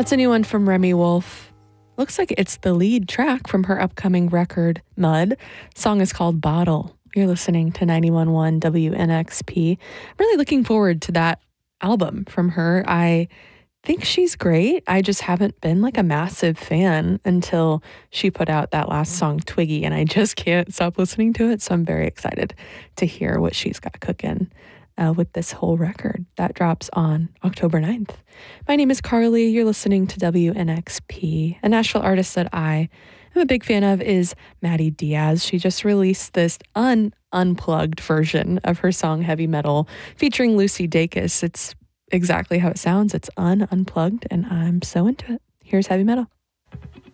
That's a new one from Remy Wolf. Looks like it's the lead track from her upcoming record, Mud. Song is called Bottle. You're listening to 91.1 WNXP. Really looking forward to that album from her. I think she's great. I just haven't been like a massive fan until she put out that last song, Twiggy, and I just can't stop listening to it. So I'm very excited to hear what she's got cooking with this whole record. That drops on October 9th. My name is Carly. You're listening to WNXP. A Nashville artist that I am a big fan of is Maddie Diaz. She just released this unplugged version of her song Heavy Metal featuring Lucy Dacus. It's exactly how it sounds. It's unplugged, and I'm so into it. Here's Heavy Metal.